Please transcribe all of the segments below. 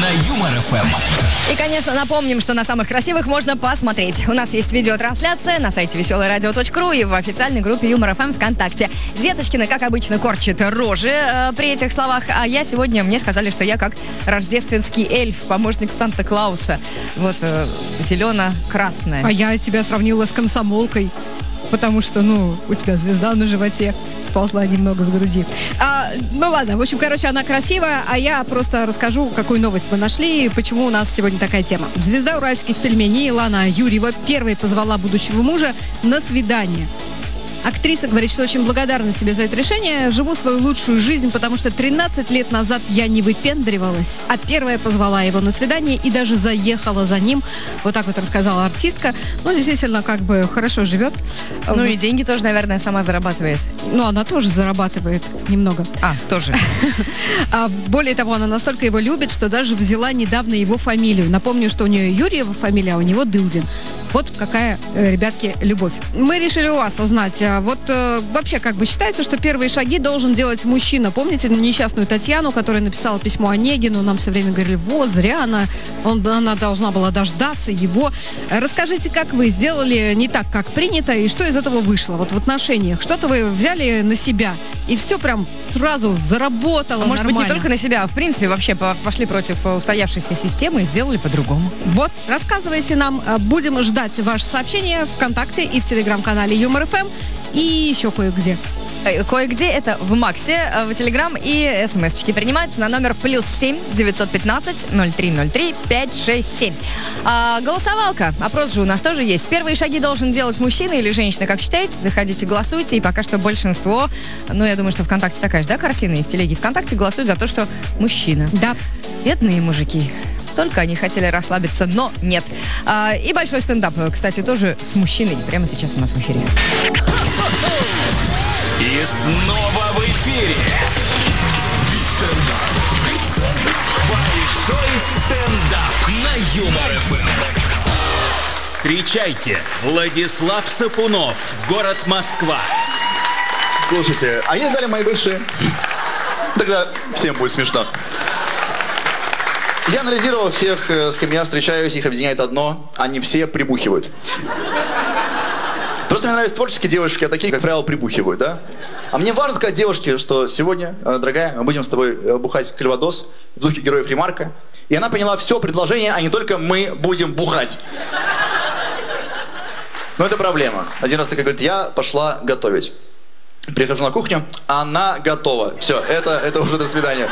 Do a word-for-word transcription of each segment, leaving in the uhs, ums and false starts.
на Юмор эф эм. И, конечно, напомним, что на самых красивых можно посмотреть. У нас есть видеотрансляция на сайте веселое радио точка ру и в официальной группе Юмор эф эм ВКонтакте. Деточкина, как обычно, корчит рожи э, при этих словах. А я сегодня, мне сказали, что я как рождественский эльф, помощник Санта-Клауса. Вот, э, зелено-красная. А я тебя сравнила с комсомолкой. Потому что, ну, у тебя звезда на животе сползла немного с груди. А, ну ладно, в общем, короче, она красивая, а я просто расскажу, какую новость мы нашли и почему у нас сегодня такая тема. Звезда уральских пельменей Лана Юрьева первой позвала будущего мужа на свидание. Актриса говорит, что очень благодарна себе за это решение. Живу свою лучшую жизнь, потому что тринадцать лет назад я не выпендривалась, а первая позвала его на свидание и даже заехала за ним. Вот так вот рассказала артистка. Ну, действительно, как бы хорошо живет. Ну и деньги тоже, наверное, сама зарабатывает. Ну, она тоже зарабатывает немного. А, тоже. Более того, она настолько его любит, что даже взяла недавно его фамилию. Напомню, что у нее Юрьева фамилия, а у него Дылдин. Вот какая, ребятки, любовь. Мы решили у вас узнать, вот э, вообще как бы считается, что первые шаги должен делать мужчина. Помните несчастную Татьяну, которая написала письмо Онегину, нам все время говорили, вот, зря она, он, она должна была дождаться его. Расскажите, как вы сделали не так, как принято, и что из этого вышло? Вот в отношениях. Что-то вы взяли на себя, и все прям сразу заработало а может нормально. быть, не только на себя, а в принципе вообще пошли против устоявшейся системы и сделали по-другому. Вот, рассказывайте нам, будем ждать ваше сообщение ВКонтакте и в телеграм-канале Юмор эф эм и еще кое-где. Кое-где это в Максе, в Телеграм, и смс-очки принимаются на номер плюс семь девятьсот пятнадцать ноль три ноль три пять шесть семь. А, голосовалка. Опрос же у нас тоже есть. Первые шаги должен делать мужчина или женщина, как считаете? Заходите, голосуйте. И пока что большинство, ну, я думаю, что ВКонтакте такая же, да, картина? И в телеге ВКонтакте голосуют за то, что мужчина. Да. Бедные мужики. Только они хотели расслабиться, но нет. А, и большой стендап, кстати, тоже с мужчиной. Прямо сейчас у нас в эфире. И снова в эфире большой стендап на Юмор эф эм. Встречайте, Владислав Сапунов, город Москва. Слушайте, а есть в зале мои бывшие? Тогда всем будет смешно. Я анализировал всех, с кем я встречаюсь, их объединяет одно: они все прибухивают. Просто мне нравятся творческие девушки, а такие, как правило, прибухивают, да? А мне важно сказать девушке, что сегодня, дорогая, мы будем с тобой бухать кальвадос в духе героев Ремарка. И она поняла все предложение, а не только мы будем бухать. Но это проблема. Один раз такая говорит, я пошла готовить. Прихожу на кухню, она готова. Все, это, это уже до свидания.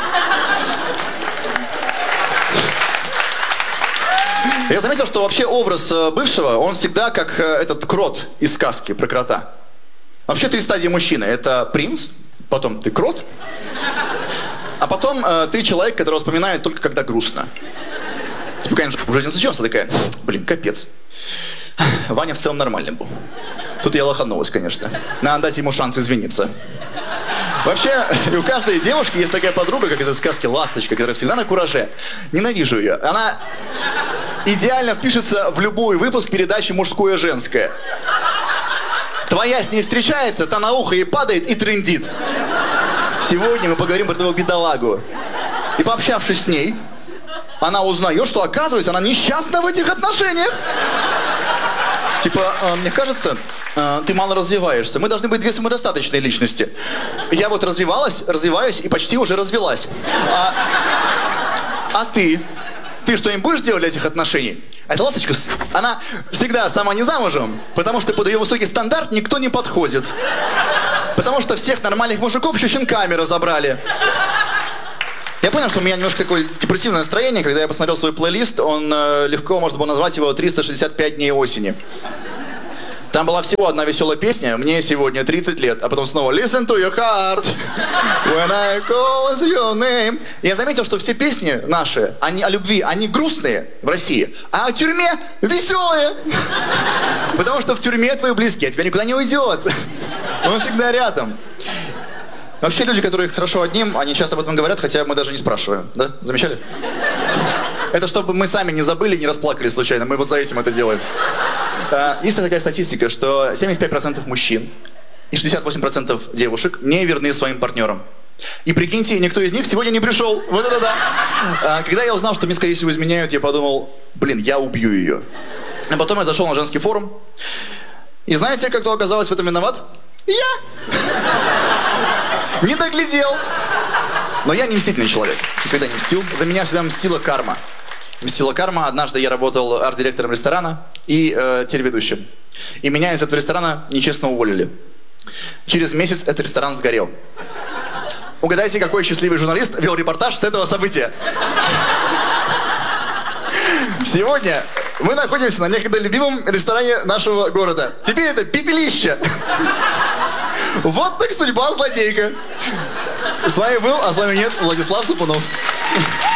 Я заметил, что вообще образ бывшего, он всегда как этот крот из сказки про крота. Вообще три стадии мужчины. Это принц, потом ты крот, а потом э, ты человек, который вспоминает только когда грустно. Типа, конечно, в жизни случилось, такая, блин, капец. Ваня в целом нормальный был. Тут я лоханулась, конечно. Надо дать ему шанс извиниться. Вообще, у каждой девушки есть такая подруга, как из этой сказки «Ласточка», которая всегда на кураже. Ненавижу ее. Она идеально впишется в любой выпуск передачи «Мужское женское». Твоя с ней встречается, та на ухо ей падает и трындит. Сегодня мы поговорим про этого бедолагу. И пообщавшись с ней, она узнает, что, оказывается, она несчастна в этих отношениях. Типа, э, мне кажется, э, ты мало развиваешься. Мы должны быть две самодостаточные личности. Я вот развивалась, развиваюсь и почти уже развелась. А, а ты? Ты что им будешь делать для этих отношений? Эта ласточка, она всегда сама не замужем, потому что под ее высокий стандарт никто не подходит. Потому что всех нормальных мужиков еще щенками разобрали. Я понял, что у меня немножко такое депрессивное настроение, когда я посмотрел свой плейлист, он э, легко можно было назвать его триста шестьдесят пять дней осени. Там была всего одна веселая песня, мне сегодня тридцать лет, а потом снова Listen to your heart, when I call your name. Я заметил, что все песни наши, они о любви, они грустные в России, а о тюрьме веселые. Потому что в тюрьме твои близкие, а тебя никуда не уйдет. Он всегда рядом. Вообще люди, которые хорошо одним, они часто об этом говорят, хотя мы даже не спрашиваем. Да? Замечали? Это чтобы мы сами не забыли, не расплакались случайно. Мы вот за этим это делаем. Есть такая статистика, что семьдесят пять процентов мужчин и шестьдесят восемь процентов девушек не верны своим партнерам. И прикиньте, никто из них сегодня не пришел. Вот это да. А, когда я узнал, что мне, скорее всего, изменяют, я подумал, блин, я убью ее. А потом я зашел на женский форум. И знаете, как кто оказалось в этом виноват? Я! Не доглядел. Но я не мстительный человек. Никогда не мстил. За меня всегда мстила карма. Мстила карма. Однажды я работал арт-директором ресторана и э, телеведущим. И меня из этого ресторана нечестно уволили. Через месяц этот ресторан сгорел. Угадайте, какой счастливый журналист вел репортаж с этого события. Сегодня мы находимся на некогда любимом ресторане нашего города. Теперь это пепелище. Вот так судьба злодейка. С вами был, а с вами нет, Владислав Сапунов.